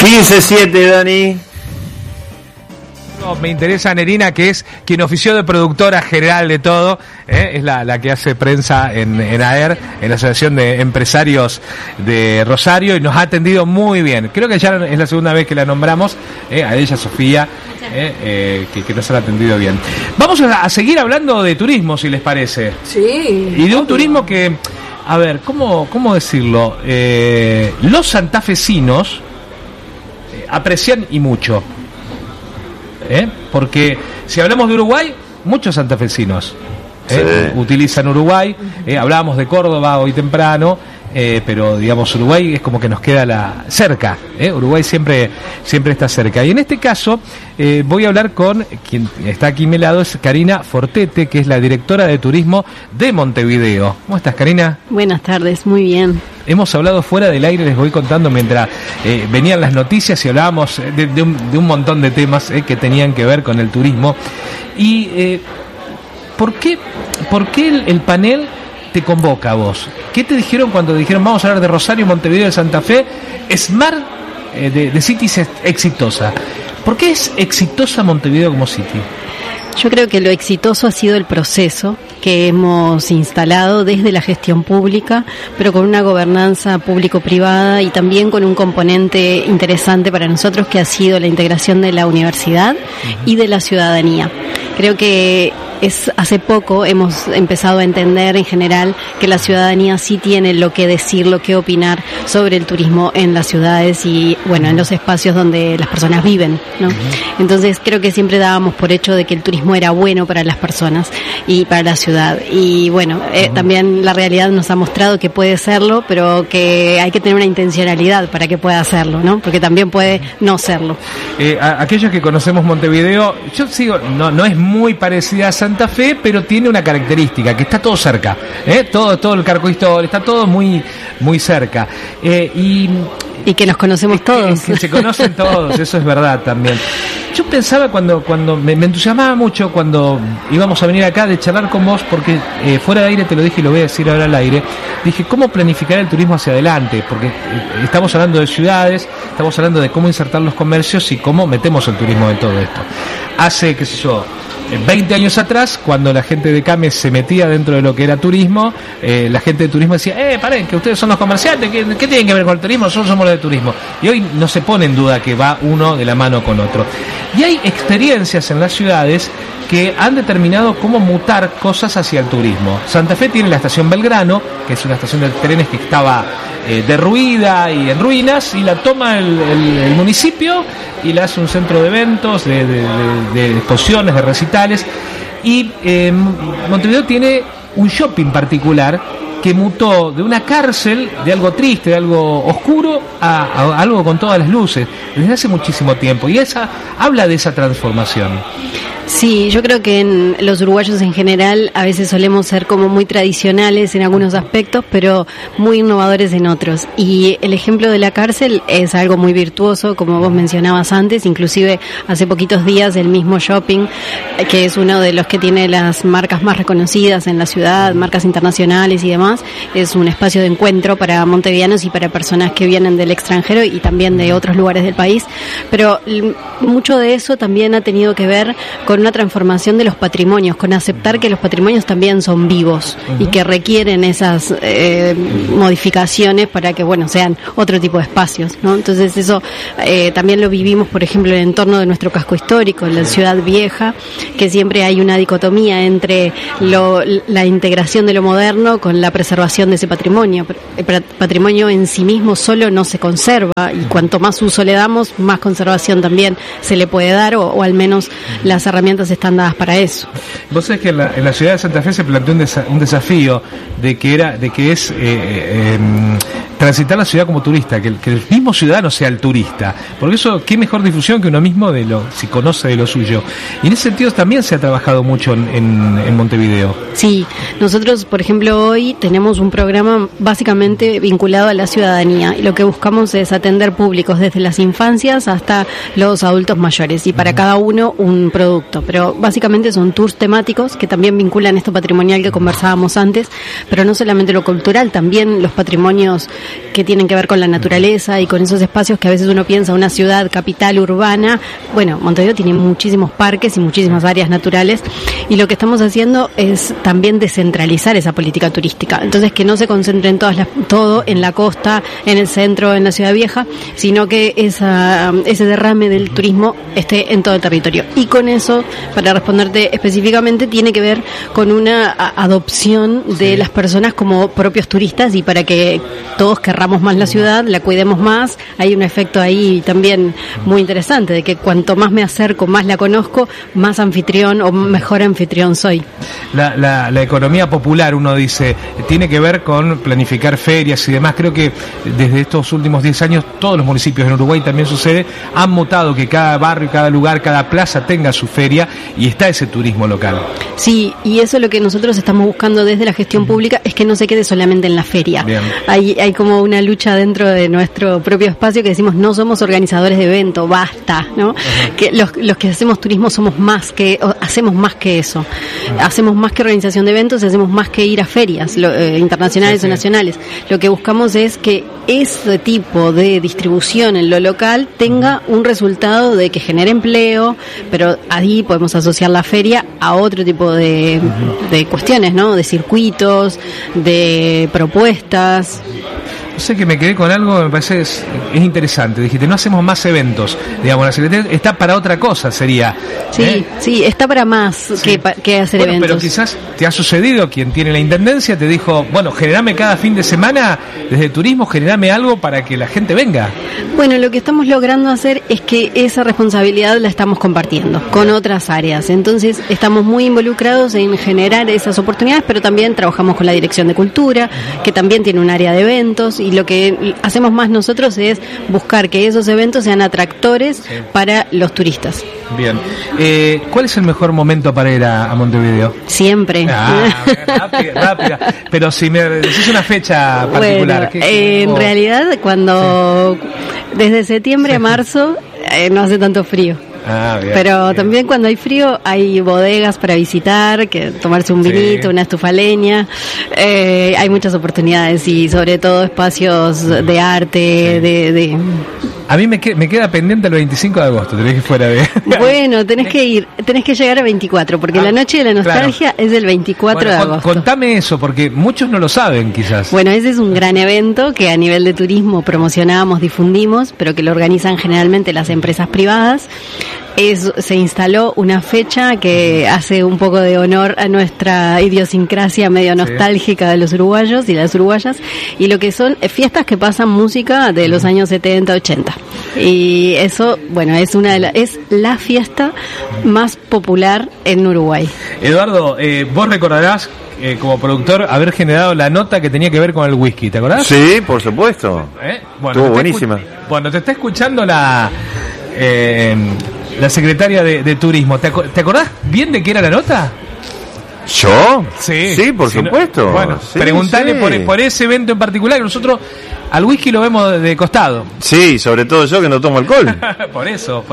15-7, Dani. Me interesa Nerina, que es quien ofició de productora general de todo, es la que hace prensa en AER, en la Asociación de Empresarios de Rosario, y nos ha atendido muy bien. Creo que ya es la segunda vez que la nombramos, a ella, Sofía, que nos ha atendido bien. Vamos a seguir hablando de turismo, si les parece. Sí. Y de un turismo que, a ver, ¿cómo decirlo? Los santafesinos aprecian y mucho. Porque si hablamos de Uruguay, muchos santafesinos utilizan Uruguay. Hablábamos de Córdoba hoy temprano, pero digamos Uruguay es como que nos queda cerca. Uruguay siempre está cerca. Y en este caso voy a hablar con quien está aquí a mi lado, es Karina Fortete, que es la directora de turismo de Montevideo. ¿Cómo estás, Karina? Buenas tardes, muy bien. Hemos hablado fuera del aire, les voy contando mientras venían las noticias y hablábamos de un montón de temas que tenían que ver con el turismo. Y ¿por qué el panel te convoca a vos? ¿Qué te dijeron cuando dijeron vamos a hablar de Rosario, Montevideo, de Santa Fe? Smart de Cities exitosa. ¿Por qué es exitosa Montevideo como City? Yo creo que lo exitoso ha sido el proceso que hemos instalado desde la gestión pública, pero con una gobernanza público-privada y también con un componente interesante para nosotros que ha sido la integración de la universidad y de la ciudadanía. Creo que hace poco hemos empezado a entender en general que la ciudadanía sí tiene lo que decir, lo que opinar sobre el turismo en las ciudades y, bueno, en los espacios donde las personas viven, ¿no? Entonces creo que siempre dábamos por hecho de que el turismo era bueno para las personas y para la ciudad. Y bueno, también la realidad nos ha mostrado que puede serlo, pero que hay que tener una intencionalidad para que pueda hacerlo, ¿no? Porque también puede no serlo. Aquellos que conocemos Montevideo, yo sigo, no es muy parecida a Santa Fe, pero tiene una característica, que está todo cerca, todo el Carco Histórico, está todo muy cerca. Y que nos conocemos todos. Que se conocen todos, eso es verdad también. Yo pensaba cuando me entusiasmaba mucho cuando íbamos a venir acá de charlar con vos, porque fuera de aire te lo dije y lo voy a decir ahora al aire, dije cómo planificar el turismo hacia adelante, porque estamos hablando de ciudades, estamos hablando de cómo insertar los comercios y cómo metemos el turismo en todo esto. Hace, qué sé yo, 20 años atrás, cuando la gente de CAME se metía dentro de lo que era turismo, la gente de turismo decía, paren, que ustedes son los comerciantes, ¿qué tienen que ver con el turismo? Nosotros somos los de turismo. Y hoy no se pone en duda que va uno de la mano con otro. Y hay experiencias en las ciudades que han determinado cómo mutar cosas hacia el turismo. Santa Fe tiene la estación Belgrano, que es una estación de trenes que estaba derruida y en ruinas, y la toma el municipio y la hace un centro de eventos, de exposiciones, de recitales. Y Montevideo tiene un shopping particular que mutó de una cárcel, de algo triste, de algo oscuro, a algo con todas las luces, desde hace muchísimo tiempo. Y habla de esa transformación. Sí, yo creo que los uruguayos en general a veces solemos ser como muy tradicionales en algunos aspectos, pero muy innovadores en otros. Y el ejemplo de la cárcel es algo muy virtuoso, como vos mencionabas antes, inclusive hace poquitos días el mismo shopping, que es uno de los que tiene las marcas más reconocidas en la ciudad, marcas internacionales y demás, es un espacio de encuentro para montevideanos y para personas que vienen del extranjero y también de otros lugares del país. Pero mucho de eso también ha tenido que ver con una transformación de los patrimonios, con aceptar que los patrimonios también son vivos y que requieren esas modificaciones para que, bueno, sean otro tipo de espacios, ¿no? Entonces eso también lo vivimos, por ejemplo, en el entorno de nuestro casco histórico, en la ciudad vieja, que siempre hay una dicotomía entre la integración de lo moderno con la preservación de ese patrimonio. El patrimonio en sí mismo solo no se conserva y cuanto más uso le damos, más conservación también se le puede dar o al menos las herramientas están dadas para eso. Vos sabés que en la ciudad de Santa Fe se planteó un desafío de que es transitar la ciudad como turista, que el mismo ciudadano sea el turista, porque eso, qué mejor difusión que uno mismo si conoce de lo suyo. Y en ese sentido también se ha trabajado mucho en Montevideo. Sí, nosotros, por ejemplo, hoy tenemos un programa básicamente vinculado a la ciudadanía y lo que buscamos es atender públicos desde las infancias hasta los adultos mayores y para cada uno un producto, pero básicamente son tours temáticos que también vinculan esto patrimonial que conversábamos antes, pero no solamente lo cultural, también los patrimonios que tienen que ver con la naturaleza y con esos espacios que a veces uno piensa una ciudad capital urbana. Bueno, Montevideo tiene muchísimos parques y muchísimas áreas naturales, y lo que estamos haciendo es también descentralizar esa política turística. Entonces, que no se concentren todo en la costa, en el centro, en la ciudad vieja, sino que ese derrame del turismo esté en todo el territorio. Y con eso, para responderte específicamente, tiene que ver con una adopción de las personas como propios turistas, y para que todos querramos más la ciudad, la cuidemos más. Hay un efecto ahí también muy interesante, de que cuanto más me acerco, más la conozco, más anfitrión o mejor anfitrión soy. La economía popular, uno dice, tiene que ver con planificar ferias y demás. Creo que desde estos últimos 10 años todos los municipios en Uruguay también sucede, han mutado que cada barrio, cada lugar, cada plaza tenga su feria, y está ese turismo local. Sí, y eso es lo que nosotros estamos buscando desde la gestión pública, es que no se quede solamente en la feria. Hay como una lucha dentro de nuestro propio espacio que decimos, no somos organizadores de evento, basta, ¿no? Uh-huh. Que los que hacemos turismo hacemos más que eso. Uh-huh. Hacemos más que organización de eventos, y hacemos más que ir a ferias internacionales o nacionales. Lo que buscamos es que ese tipo de distribución en lo local tenga un resultado de que genere empleo, pero ahí podemos asociar la feria a otro tipo de cuestiones, ¿no? De circuitos, de propuestas. No sé, que me quedé con algo que me parece es interesante. Dijiste, no hacemos más eventos. Digamos, la Secretaría está para otra cosa, sería. Sí, está para más que hacer eventos. Pero quizás te ha sucedido, quien tiene la intendencia te dijo, bueno, generame cada fin de semana, desde turismo, generame algo para que la gente venga. Bueno, lo que estamos logrando hacer es que esa responsabilidad la estamos compartiendo con otras áreas. Entonces, estamos muy involucrados en generar esas oportunidades, pero también trabajamos con la Dirección de Cultura, que también tiene un área de eventos, y lo que hacemos más nosotros es buscar que esos eventos sean atractores para los turistas. Bien. ¿Cuál es el mejor momento para ir a Montevideo? Siempre. Rápida. Pero si me decís una fecha particular. Bueno, en realidad, desde septiembre a marzo no hace tanto frío. Bien, pero bien. También cuando hay frío hay bodegas para visitar, que tomarse un vinito, una estufa leña, hay muchas oportunidades, y sobre todo espacios de arte, A mí me queda pendiente el 25 de agosto, tenés que fuera de... Bueno, tenés que llegar a 24, porque la noche de la nostalgia es el 24 de agosto. Contame eso, porque muchos no lo saben quizás. Bueno, ese es un gran evento que a nivel de turismo promocionamos, difundimos, pero que lo organizan generalmente las empresas privadas. Se instaló una fecha que hace un poco de honor a nuestra idiosincrasia medio nostálgica de los uruguayos y las uruguayas, y lo que son fiestas que pasan música de los años 70, 80. Y eso, bueno, es la fiesta más popular en Uruguay. Eduardo, vos recordarás como productor haber generado la nota que tenía que ver con el whisky, ¿te acordás? Sí, por supuesto. Estuvo buenísima. Te está escuchando la secretaria de Turismo. ¿Te acordás bien de qué era la nota? ¿Yo? Sí, por supuesto. Bueno, preguntale por ese evento en particular, que nosotros al whisky lo vemos de costado. Sí, sobre todo yo que no tomo alcohol. por eso.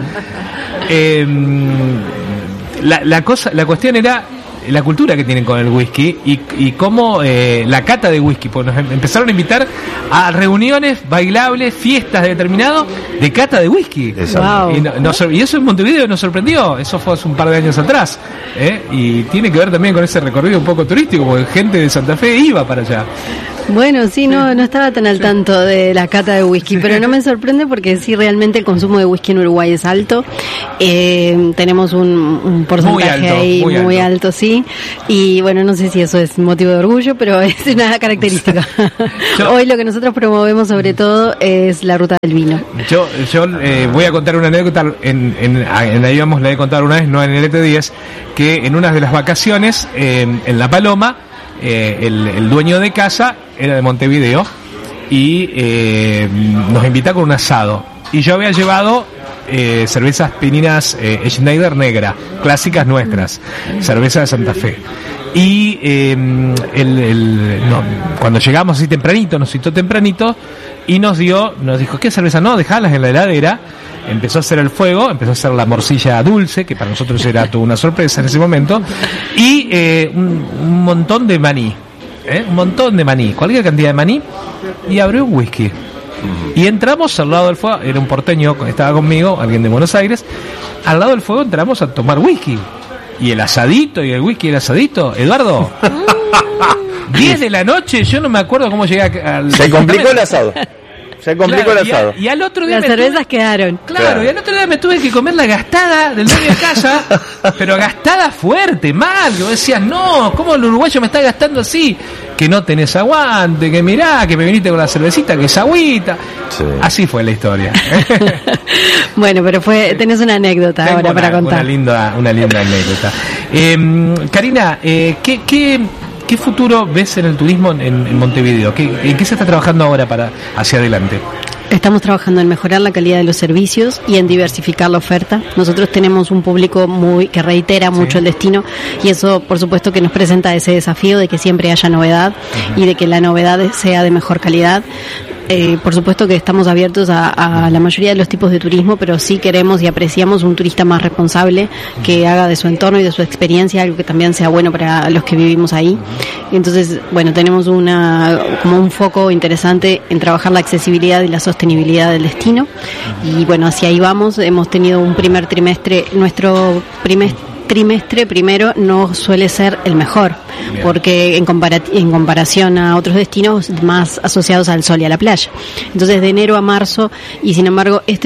La cuestión era la cultura que tienen con el whisky y cómo la cata de whisky, pues nos empezaron a invitar a reuniones bailables, fiestas determinadas de cata de whisky. Exacto. Wow. Y eso en Montevideo nos sorprendió, eso fue hace un par de años atrás, y tiene que ver también con ese recorrido un poco turístico, porque gente de Santa Fe iba para allá. Bueno, sí, no estaba tan al tanto de la cata de whisky, pero no me sorprende porque sí, realmente el consumo de whisky en Uruguay es alto. Tenemos un porcentaje muy alto, sí. Y bueno, no sé si eso es motivo de orgullo, pero es una característica. Hoy lo que nosotros promovemos sobre todo es la ruta del vino. Yo voy a contar una anécdota, en la íbamos, la he contado una vez, no en el ET10, que en una de las vacaciones en La Paloma, el dueño de casa era de Montevideo y nos invita con un asado, y yo había llevado cervezas pininas Schneider negra, clásicas nuestras, cerveza de Santa Fe, y cuando llegamos así tempranito, nos citó tempranito y nos dijo, ¿qué cerveza? No, dejalas en la heladera. Empezó a hacer el fuego, empezó a hacer la morcilla dulce, que para nosotros era toda una sorpresa en ese momento, y un montón de maní. un montón de maní, cualquier cantidad de maní, y abrió un whisky. Y entramos al lado del fuego, era un porteño, estaba conmigo, alguien de Buenos Aires, al lado del fuego entramos a tomar whisky. Y el asadito, y el whisky y el asadito, Eduardo, 10 de la noche, yo no me acuerdo cómo llegué al... Se complicó el asado. Se complicó el asado. Y al otro día las cervezas quedaron. Claro, y al otro día me tuve que comer la gastada del dueño de casa, pero gastada fuerte, mal. Que vos decías, no, ¿cómo el uruguayo me está gastando así? Que no tenés aguante, que mirá, que me viniste con la cervecita, que es agüita. Sí. Así fue la historia. Bueno, pero tenés una anécdota ahora para contar. Una linda anécdota. Karina, ¿qué futuro ves en el turismo en Montevideo? ¿En qué se está trabajando ahora para hacia adelante? Estamos trabajando en mejorar la calidad de los servicios y en diversificar la oferta. Nosotros tenemos un público que reitera mucho el destino, y eso por supuesto que nos presenta ese desafío de que siempre haya novedad y de que la novedad sea de mejor calidad. Por supuesto que estamos abiertos a la mayoría de los tipos de turismo, pero sí queremos y apreciamos un turista más responsable, que haga de su entorno y de su experiencia algo que también sea bueno para los que vivimos ahí. Entonces, bueno, tenemos como un foco interesante en trabajar la accesibilidad y la sostenibilidad del destino, y bueno, hacia ahí vamos. Hemos tenido un primer trimestre, nuestro trimestre primero no suele ser el mejor, porque en comparación a otros destinos más asociados al sol y a la playa. Entonces, de enero a marzo, y sin embargo este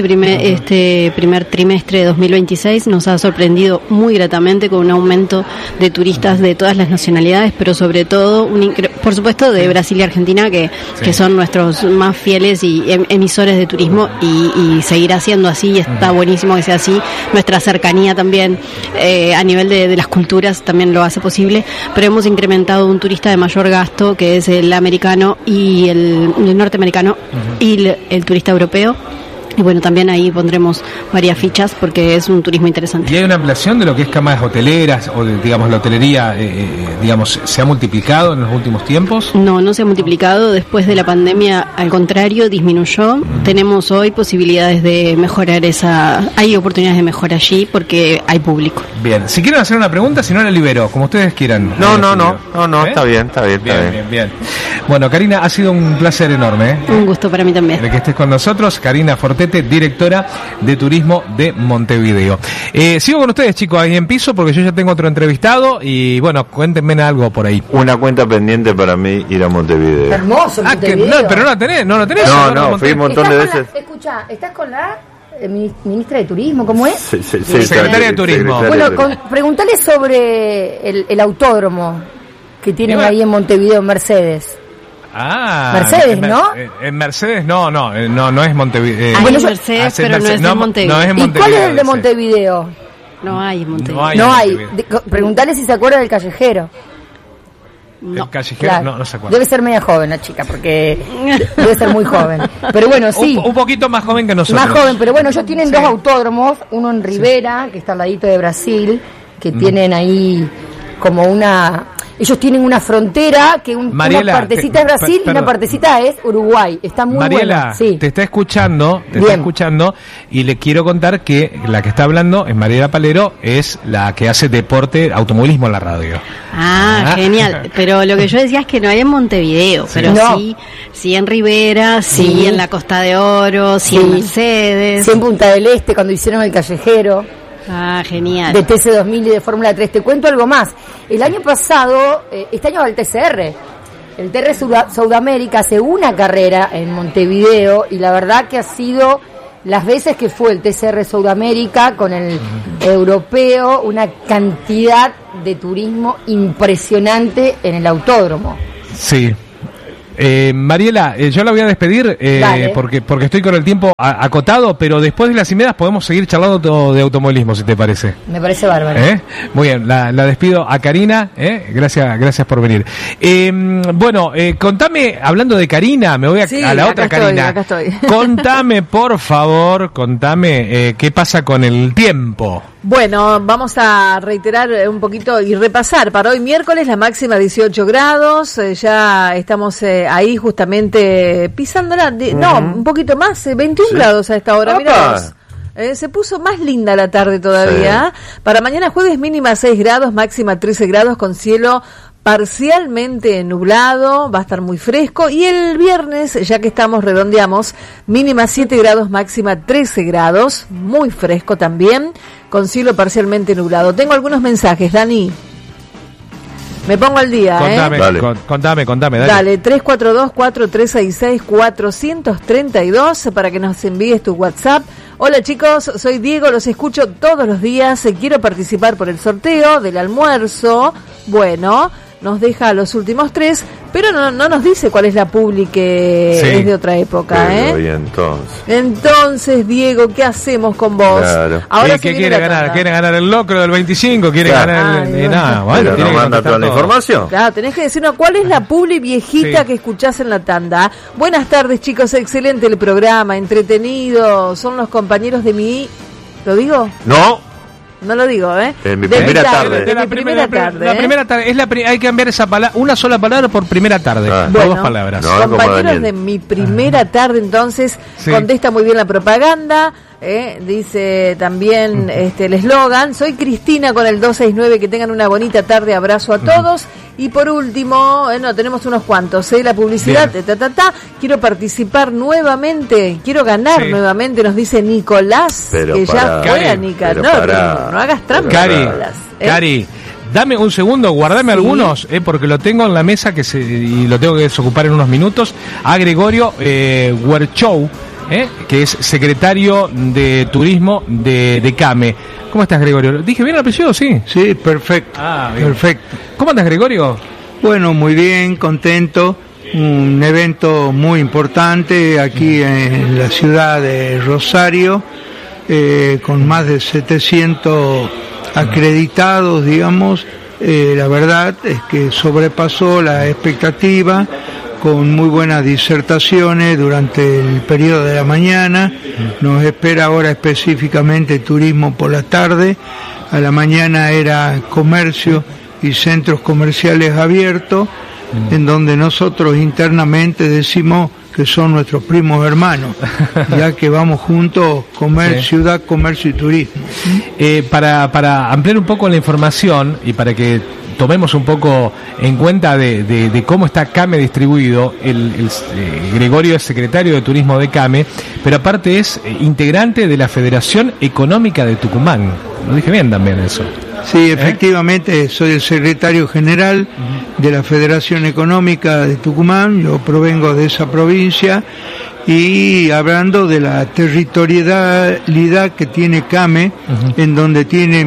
primer trimestre de 2026 nos ha sorprendido muy gratamente, con un aumento de turistas de todas las nacionalidades, pero sobre todo por supuesto de Brasil y Argentina, que son nuestros más fieles y emisores de turismo, y seguirá siendo así, y está buenísimo que sea así. Nuestra cercanía también a nivel de las culturas también lo hace posible, pero hemos incrementado un turista de mayor gasto, que es el americano y el norteamericano, y el turista europeo. Y bueno, también ahí pondremos varias fichas, porque es un turismo interesante. ¿Y hay una ampliación de lo que es camas hoteleras, o digamos la hotelería, digamos, se ha multiplicado en los últimos tiempos? No se ha multiplicado. Después de la pandemia, al contrario, disminuyó. Tenemos hoy posibilidades de mejorar hay oportunidades de mejora allí, porque hay público. Bien, si quieren hacer una pregunta, si no la libero, como ustedes quieran. No, está bien. Bien. Bueno, Karina, ha sido un placer enorme. Un gusto para mí también. De que estés con nosotros, Karina Fortete, directora de Turismo de Montevideo. Sigo con ustedes, chicos, ahí en piso, porque yo ya tengo otro entrevistado, y bueno, cuéntenme algo por ahí. Una cuenta pendiente para mí ir a Montevideo. Hermoso Montevideo. Pero no la tenés. No, fui un montón de veces. Escucha, ¿estás con la ministra de Turismo? ¿Cómo es? Sí, secretaria de Turismo. Bueno, preguntale sobre el autódromo que tienen ahí en Montevideo, en Mercedes. Mercedes, ¿no? En Mercedes no es Montevideo. Hay Mercedes, pero no es en Montevideo. No es en Montevideo. ¿Y cuál es el de Montevideo? No hay en Montevideo. No hay. Preguntale si se acuerda del callejero. No. El callejero, claro. No se acuerda. Debe ser media joven la chica, porque debe ser muy joven. Pero bueno, sí. Un poquito más joven que nosotros. Más joven, pero bueno, ellos tienen dos autódromos, uno en Rivera, que está al ladito de Brasil, que tienen ahí como ellos tienen una frontera que una partecita es Brasil y una partecita es Uruguay. Está muy Mariela, buena. te está escuchando, y le quiero contar que la que está hablando es Mariela Palero, es la que hace deporte, automovilismo en la radio. Genial. Pero lo que yo decía es que no hay en Montevideo, pero sí en Rivera, sí en la Costa de Oro, sí en Mercedes. Sí en Punta del Este, cuando hicieron el callejero. Genial. De TC2000 y de Fórmula 3. Te cuento algo más. El año pasado, este año va el TCR. El TR Sudamérica hace una carrera en Montevideo, y la verdad que ha sido, las veces que fue el TCR Sudamérica con el europeo, una cantidad de turismo impresionante en el autódromo. Sí. Mariela, yo la voy a despedir porque estoy con el tiempo acotado, pero después de las y medias podemos seguir charlando de automovilismo, si te parece. Me parece bárbaro. Muy bien, la despido a Karina, gracias por venir. Bueno, contame, hablando de Karina, me voy a la otra Karina. Acá estoy. Contame, por favor, qué pasa con el tiempo. Bueno, vamos a reiterar un poquito y repasar. Para hoy miércoles la máxima 18 grados, ya estamos ahí justamente pisándola, un poquito más, 21 grados a esta hora, mirá. Se puso más linda la tarde todavía. Para mañana jueves mínima 6 grados, máxima 13 grados, con cielo parcialmente nublado, va a estar muy fresco, y el viernes, ya que estamos, redondeamos, mínima 7 grados, máxima 13 grados, muy fresco también, con cielo parcialmente nublado. Tengo algunos mensajes, Dani. Me pongo al día, Contame, dale. Dale, 342-436-432 para que nos envíes tu WhatsApp. Hola chicos, soy Diego, los escucho todos los días, quiero participar por el sorteo del almuerzo. Bueno, nos deja los últimos 3, pero no nos dice cuál es la publi que es de otra época, Y entonces, Diego, ¿qué hacemos con vos? Claro. Ahora ¿qué quiere ganar? ¿Quiere ganar el locro del 25? ¿Quiere ganar el...? Bueno, no manda toda la información. Claro, tenés que decirnos cuál es la publi viejita que escuchás en la tanda. Buenas tardes, chicos, excelente el programa, entretenido, son los compañeros de mi... ¿Lo digo? No lo digo, En mi primera tarde. De mi primera tarde. La primera tarde hay que cambiar esa palabra, una sola palabra por primera tarde. Bueno, 2 palabras. Compañeros de mi primera tarde, entonces, contesta muy bien la propaganda. Dice también el eslogan: soy Cristina con el 269, que tengan una bonita tarde, abrazo a todos. Y por último, tenemos unos cuantos, la publicidad, quiero participar nuevamente, quiero ganar nuevamente, nos dice Nicolás, pero que ya fue a Nicolás. No hagas trampa, Nicolás. Cari, dame un segundo, guardame algunos, porque lo tengo en la mesa y lo tengo que desocupar en unos minutos. A Gregorio Huerchou, que es secretario de Turismo de CAME. ¿Cómo estás, Gregorio? ¿Dije bien el apellido? Sí. Sí, perfecto. Perfecto. ¿Cómo andas, Gregorio? Bueno, muy bien, contento. Un evento muy importante aquí en la ciudad de Rosario, con más de 700 acreditados, digamos. La verdad es que sobrepasó la expectativa, con muy buenas disertaciones durante el periodo de la mañana. Nos espera ahora específicamente turismo por la tarde. A la mañana era comercio y centros comerciales abiertos, en donde nosotros internamente decimos que son nuestros primos hermanos, ya que vamos juntos, ciudad, comercio y turismo. Para ampliar un poco la información y para que tomemos un poco en cuenta de cómo está CAME distribuido, Gregorio es secretario de Turismo de CAME, pero aparte es integrante de la Federación Económica de Tucumán. Lo dije bien también eso. Sí, efectivamente, soy el secretario general de la Federación Económica de Tucumán, yo provengo de esa provincia, y hablando de la territorialidad que tiene CAME, en donde tiene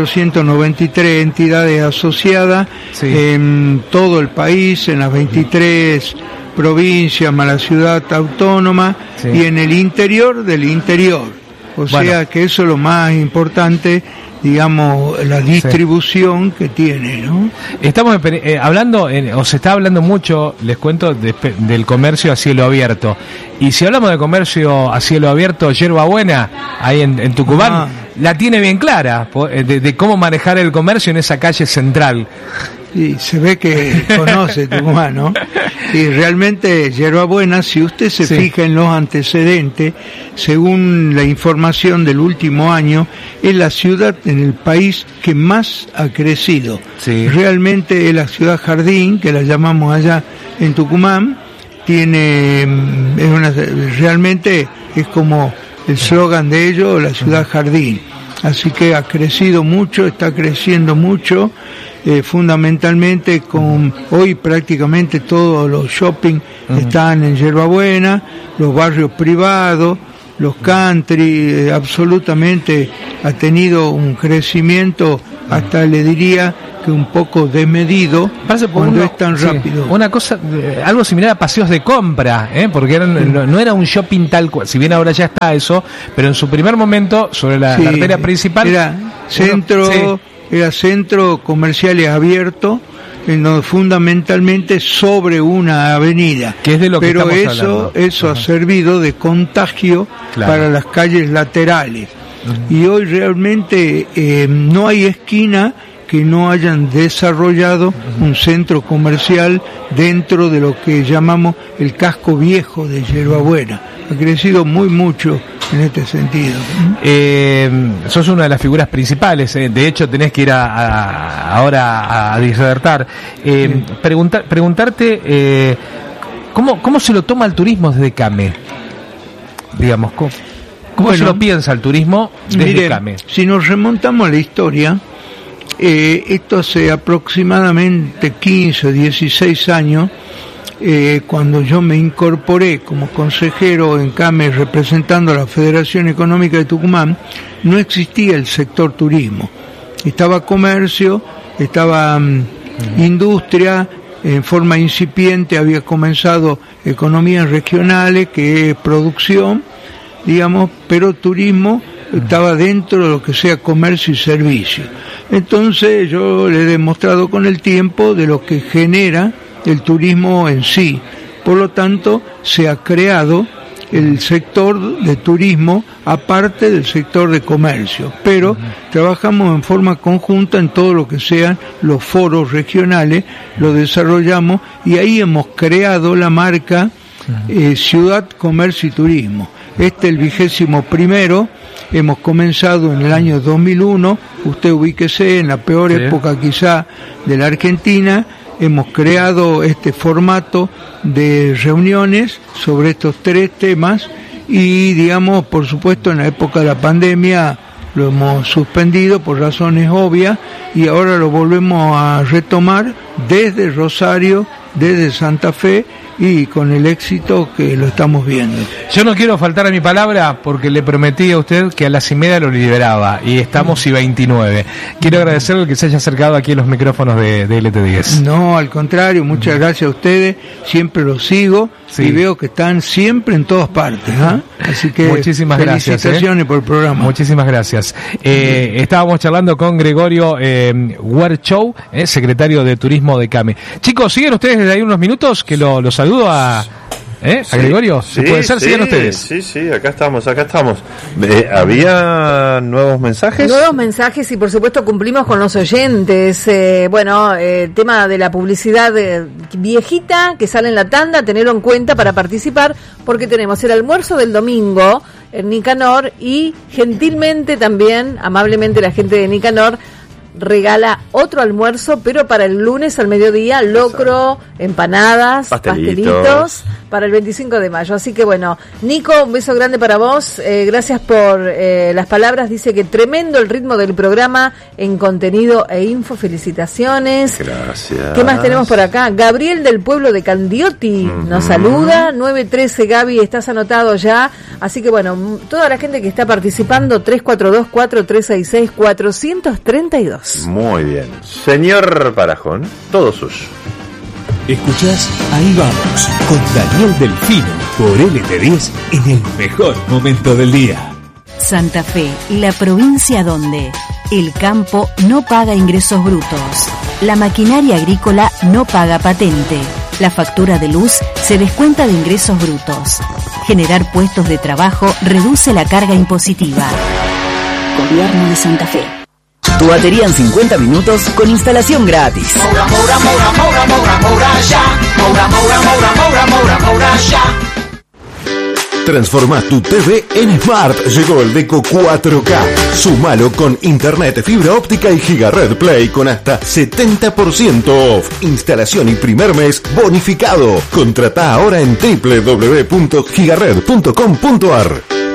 1.493 entidades asociadas en todo el país, en las 23 provincias más la ciudad autónoma, y en el interior del interior. O sea que eso es lo más importante, digamos, la distribución que tiene, ¿no? Estamos hablando, o se está hablando mucho, les cuento, del comercio a cielo abierto. Y si hablamos de comercio a cielo abierto, Yerba Buena, ahí en Tucumán, la tiene bien clara, de cómo manejar el comercio en esa calle central. Y se ve que conoce Tucumán, ¿no? Y realmente Yerba Buena, si usted se fija en los antecedentes, según la información del último año, es la ciudad en el país que más ha crecido. Realmente es la ciudad jardín, que la llamamos allá en Tucumán, realmente es como el slogan de ellos, la ciudad jardín. Así que ha crecido mucho, está creciendo mucho. Fundamentalmente hoy prácticamente todos los shopping están en Yerba Buena, los barrios privados, los country, absolutamente ha tenido un crecimiento, hasta le diría que un poco desmedido cuando es tan rápido. Una cosa, algo similar a paseos de compra, porque no era un shopping tal cual, si bien ahora ya está eso, pero en su primer momento sobre la arteria principal era centro comerciales abierto, fundamentalmente sobre una avenida, que es de lo que pero estamos hablando. Eso ha servido de contagio para las calles laterales. Y hoy realmente no hay esquina que no hayan desarrollado un centro comercial dentro de lo que llamamos el casco viejo de Yerba Buena. Ha crecido mucho en este sentido. Sos una de las figuras principales, de hecho tenés que ir ahora a disertar. Preguntarte ¿cómo se lo toma el turismo desde CAME? Digamos, ¿cómo se lo piensa el turismo desde CAME? Si nos remontamos a la historia, esto hace aproximadamente 15 o 16 años, cuando yo me incorporé como consejero en CAME representando a la Federación Económica de Tucumán, no existía el sector turismo. Estaba comercio, estaba industria, en forma incipiente había comenzado economías regionales, que es producción, digamos, pero turismo estaba dentro de lo que sea comercio y servicio. Entonces yo le he demostrado con el tiempo de lo que genera el turismo en sí. Por lo tanto, se ha creado el sector de turismo aparte del sector de comercio, pero trabajamos en forma conjunta en todo lo que sean los foros regionales, lo desarrollamos y ahí hemos creado la marca Ciudad, Comercio y Turismo. Este es el 21º, hemos comenzado en el año 2001, usted ubíquese en la peor época quizá de la Argentina. Hemos creado este formato de reuniones sobre estos 3 temas y, digamos, por supuesto, en la época de la pandemia lo hemos suspendido por razones obvias y ahora lo volvemos a retomar desde Rosario, desde Santa Fe y con el éxito que lo estamos viendo. Yo no quiero faltar a mi palabra porque le prometí a usted que a las 1:30 lo liberaba y estamos y 29. Quiero agradecerle que se haya acercado aquí a los micrófonos de LT10. No, al contrario, muchas gracias a ustedes, siempre los sigo y veo que están siempre en todas partes, ¿eh? Así que muchísimas felicitaciones por el programa. Muchísimas gracias. Estábamos charlando con Gregorio Huerchow, secretario de Turismo de CAME. Chicos, siguen ustedes desde ahí unos minutos que lo saludo a Gregorio. ¿Se puede ser? Sigan ustedes. Sí, acá estamos. ¿Había nuevos mensajes? Nuevos mensajes y por supuesto cumplimos con los oyentes. Tema de la publicidad viejita que sale en la tanda, tenerlo en cuenta para participar, porque tenemos el almuerzo del domingo en Nicanor y gentilmente también, amablemente la gente de Nicanor regala otro almuerzo, pero para el lunes al mediodía, locro, empanadas, pastelitos para el 25 de mayo. Así que bueno, Nico, un beso grande para vos, gracias por las palabras. Dice que tremendo el ritmo del programa en contenido e info, felicitaciones. Gracias. ¿Qué más tenemos por acá? Gabriel del pueblo de Candioti nos saluda, 913 Gaby, estás anotado ya. Así que bueno, toda la gente que está participando, 342-4366-432. Muy bien. Señor Parajón, todo suyo. Escuchás Ahí Vamos, con Daniel Delfino, por LT10, en el mejor momento del día. Santa Fe, la provincia donde el campo no paga ingresos brutos, la maquinaria agrícola no paga patente, la factura de luz se descuenta de ingresos brutos. Generar puestos de trabajo reduce la carga impositiva. Gobierno de Santa Fe. Tu batería en 50 minutos con instalación gratis. Transforma tu TV en Smart. Llegó el Deco 4K. Sumalo con internet, fibra óptica y Gigared Play con hasta 70% off. Instalación y primer mes bonificado. Contratá ahora en www.gigared.com.ar.